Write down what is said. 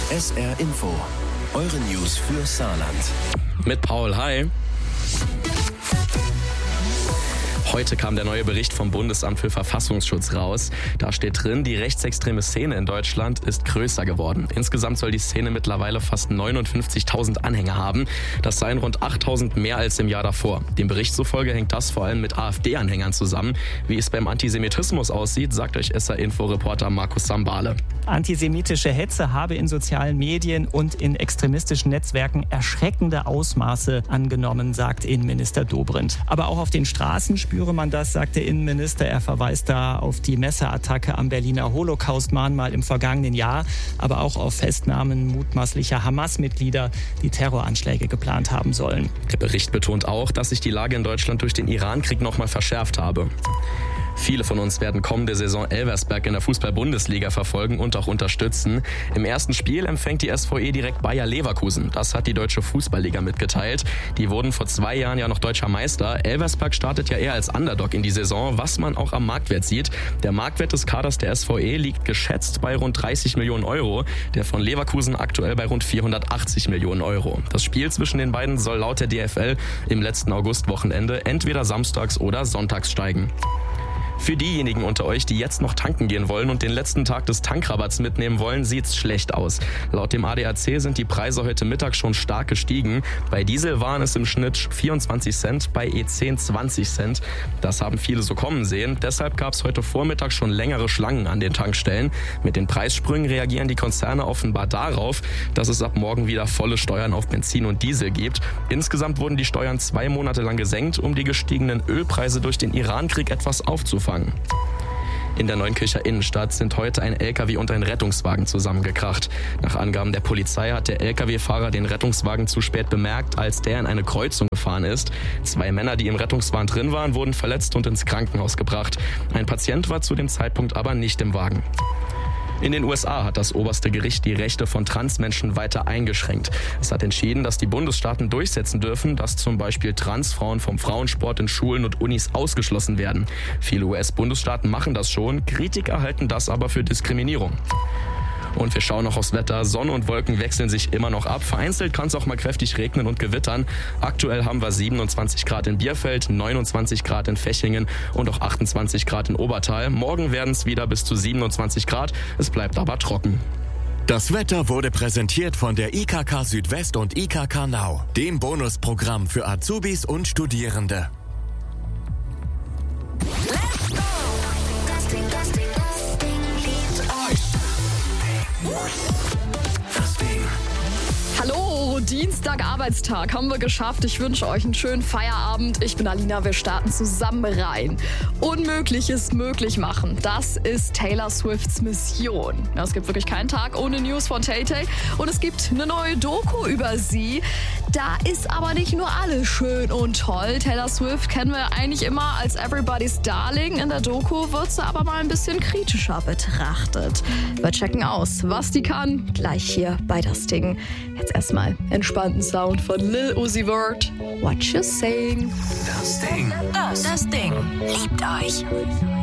SR Info, eure News für Saarland. Mit Paul, hi. Heute kam der neue Bericht vom Bundesamt für Verfassungsschutz raus. Da steht drin, die rechtsextreme Szene in Deutschland ist größer geworden. Insgesamt soll die Szene mittlerweile fast 59.000 Anhänger haben. Das seien rund 8.000 mehr als im Jahr davor. Dem Bericht zufolge hängt das vor allem mit AfD-Anhängern zusammen. Wie es beim Antisemitismus aussieht, sagt euch SR-Info-Reporter Markus Sambale. Antisemitische Hetze habe in sozialen Medien und in extremistischen Netzwerken erschreckende Ausmaße angenommen, sagt Innenminister Dobrindt. Aber auch auf den Straßen spüre man das, sagt der Innenminister. Er verweist da auf die Messerattacke am Berliner Holocaust-Mahnmal im vergangenen Jahr, aber auch auf Festnahmen mutmaßlicher Hamas-Mitglieder, die Terroranschläge geplant haben sollen. Der Bericht betont auch, dass sich die Lage in Deutschland durch den Irankrieg nochmal verschärft habe. Viele von uns werden kommende Saison Elversberg in der Fußball-Bundesliga verfolgen und auch unterstützen. Im ersten Spiel empfängt die SVE direkt Bayer Leverkusen. Das hat die Deutsche Fußballliga mitgeteilt. Die wurden vor 2 Jahren ja noch deutscher Meister. Elversberg startet ja eher als Underdog in die Saison, was man auch am Marktwert sieht. Der Marktwert des Kaders der SVE liegt geschätzt bei rund 30 Millionen Euro. Der von Leverkusen aktuell bei rund 480 Millionen Euro. Das Spiel zwischen den beiden soll laut der DFL im letzten Augustwochenende entweder samstags oder sonntags steigen. Für diejenigen unter euch, die jetzt noch tanken gehen wollen und den letzten Tag des Tankrabatts mitnehmen wollen, sieht's schlecht aus. Laut dem ADAC sind die Preise heute Mittag schon stark gestiegen. Bei Diesel waren es im Schnitt 24 Cent, bei E10 20 Cent. Das haben viele so kommen sehen. Deshalb gab es heute Vormittag schon längere Schlangen an den Tankstellen. Mit den Preissprüngen reagieren die Konzerne offenbar darauf, dass es ab morgen wieder volle Steuern auf Benzin und Diesel gibt. Insgesamt wurden die Steuern 2 Monate lang gesenkt, um die gestiegenen Ölpreise durch den Irankrieg etwas aufzufangen. In der Neunkircher Innenstadt sind heute ein LKW und ein Rettungswagen zusammengekracht. Nach Angaben der Polizei hat der LKW-Fahrer den Rettungswagen zu spät bemerkt, als der in eine Kreuzung gefahren ist. 2 Männer, die im Rettungswagen drin waren, wurden verletzt und ins Krankenhaus gebracht. Ein Patient war zu dem Zeitpunkt aber nicht im Wagen. In den USA hat das oberste Gericht die Rechte von Transmenschen weiter eingeschränkt. Es hat entschieden, dass die Bundesstaaten durchsetzen dürfen, dass zum Beispiel Transfrauen vom Frauensport in Schulen und Unis ausgeschlossen werden. Viele US-Bundesstaaten machen das schon, Kritiker halten das aber für Diskriminierung. Und wir schauen noch aufs Wetter. Sonne und Wolken wechseln sich immer noch ab. Vereinzelt kann es auch mal kräftig regnen und gewittern. Aktuell haben wir 27 Grad in Bierfeld, 29 Grad in Fechingen und auch 28 Grad in Obertal. Morgen werden es wieder bis zu 27 Grad. Es bleibt aber trocken. Das Wetter wurde präsentiert von der IKK Südwest und IKK Now, dem Bonusprogramm für Azubis und Studierende. Hallo, Dienstag, Arbeitstag, haben wir geschafft. Ich wünsche euch einen schönen Feierabend. Ich bin Alina, wir starten zusammen rein. Unmögliches möglich machen, das ist Taylor Swifts Mission. Ja, es gibt wirklich keinen Tag ohne News von Tay-Tay und es gibt eine neue Doku über sie. Da ist aber nicht nur alles schön und toll. Taylor Swift kennen wir eigentlich immer als Everybody's Darling. In der Doku wird sie aber mal ein bisschen kritischer betrachtet. Wir checken aus, was die kann, gleich hier bei Das Ding. Jetzt erstmal entspannten Sound von Lil Uzi Vert. What you saying? Das Ding. Das Ding. Liebt euch.